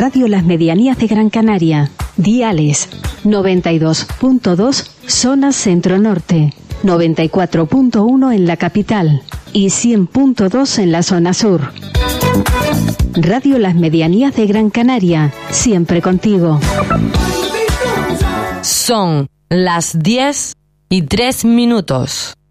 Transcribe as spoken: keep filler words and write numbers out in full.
Radio Las Medianías de Gran Canaria. Diales noventa y dos punto dos zona centro-norte, noventa y cuatro punto uno en la capital y cien punto dos en la zona sur. Radio Las Medianías de Gran Canaria, siempre contigo. Son las diez y tres minutos.